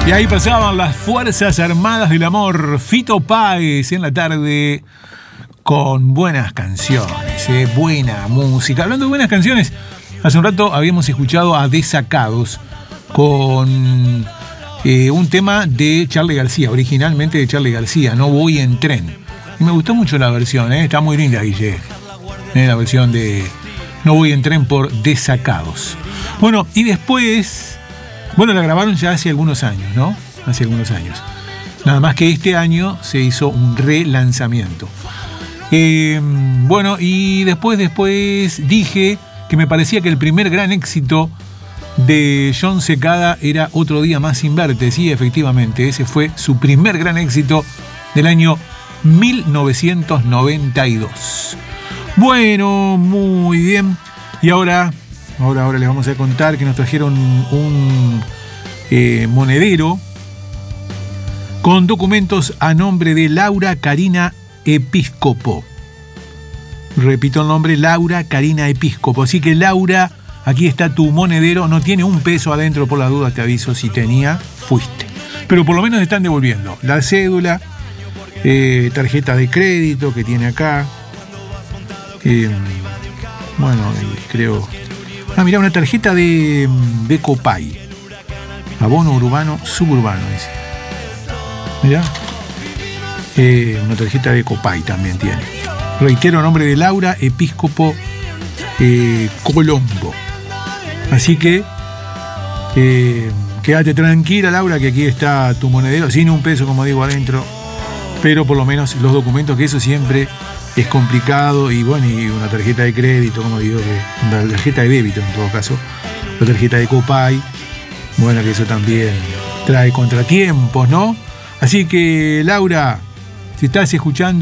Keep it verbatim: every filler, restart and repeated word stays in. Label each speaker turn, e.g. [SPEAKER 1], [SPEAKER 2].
[SPEAKER 1] Y ahí pasaban las Fuerzas Armadas del Amor, Fito Páez en la tarde con buenas canciones, eh, buena música. Hablando de buenas canciones, hace un rato habíamos escuchado a Desacados con eh, un tema de Charly García, originalmente de Charly García, No Voy en Tren. Y me gustó mucho la versión, eh, está muy linda, Guille. Eh, la versión de No Voy en Tren por Desacados. Bueno, y después... Bueno, la grabaron ya hace algunos años, ¿no? Hace algunos años. Nada más que este año se hizo un relanzamiento. Eh, bueno, y después, después dije que me parecía que el primer gran éxito de Jon Secada era Otro Día Más Sin Verte. Sí, efectivamente, ese fue su primer gran éxito del año mil novecientos noventa y dos. Bueno, muy bien. Y ahora... Ahora, ahora les vamos a contar que nos trajeron un eh, monedero con documentos a nombre de Laura Karina Episcopo. Repito el nombre, Laura Karina Episcopo. Así que Laura, aquí está tu monedero. No tiene un peso adentro, por las dudas te aviso. Si tenía, fuiste. Pero por lo menos están devolviendo la cédula, eh, tarjeta de crédito que tiene acá. Eh, bueno, creo... Ah, mirá, una tarjeta de, de Copay. Abono urbano, suburbano, dice. Mirá. Eh, una tarjeta de Copay también tiene. Reitero, nombre de Laura Episcopo eh, Colombo. Así que eh, quédate tranquila, Laura, que aquí está tu monedero, sin un peso, como digo, adentro. Pero por lo menos los documentos, que eso siempre... es complicado, y bueno, y una tarjeta de crédito, como digo, que una tarjeta de débito en todo caso, la tarjeta de Copay, bueno, que eso también trae contratiempos, ¿no? Así que, Laura, si estás escuchando